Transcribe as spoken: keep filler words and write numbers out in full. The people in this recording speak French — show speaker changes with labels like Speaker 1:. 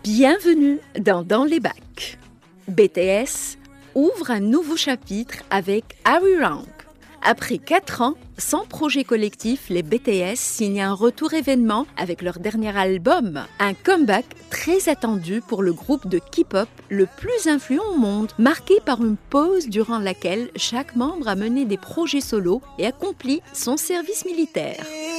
Speaker 1: Bienvenue dans Dans les bacs. B T S ouvre un nouveau chapitre avec Harry Rank. Après quatre ans, sans projet collectif, les B T S signent un retour événement avec leur dernier album. Un comeback très attendu pour le groupe de K-pop le plus influent au monde, marqué par une pause durant laquelle chaque membre a mené des projets solos et accompli son service militaire.